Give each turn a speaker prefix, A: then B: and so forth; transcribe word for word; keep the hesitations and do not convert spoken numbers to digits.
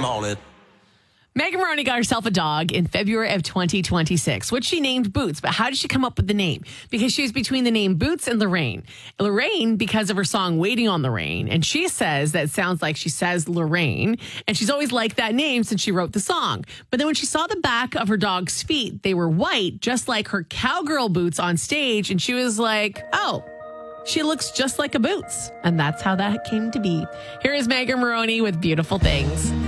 A: Mullet.
B: Megan Maroney got herself a dog in February of twenty twenty-six, which she named Boots. But how did she come up with the name? Because she was between the name Boots and Lorraine. Lorraine, because of her song Waiting on the Rain. And she says that sounds like she says Lorraine. And she's always liked that name since she wrote the song. But then when she saw the back of her dog's feet, they were white, just like her cowgirl boots on stage. And she was like, oh, she looks just like a Boots. And that's how that came to be. Here is Megan Maroney with Beautiful Things.